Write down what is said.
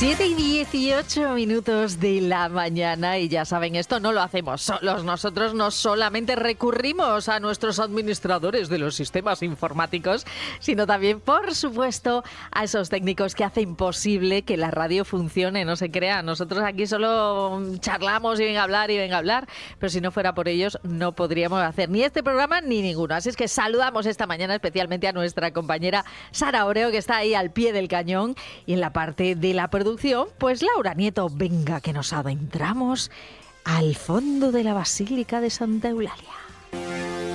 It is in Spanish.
7:18 de la mañana y ya saben, esto no lo hacemos solos. Nosotros no solamente recurrimos a nuestros administradores de los sistemas informáticos, sino también, por supuesto, a esos técnicos que hacen posible que la radio funcione. No se crean, nosotros aquí solo charlamos y venga a hablar, pero si no fuera por ellos no podríamos hacer ni este programa ni ninguno. Así es que saludamos esta mañana especialmente a nuestra compañera Sara Oreo, que está ahí al pie del cañón, y en la parte de la producción, pues Laura Nieto. Venga, que nos adentramos al fondo de la Basílica de Santa Eulalia.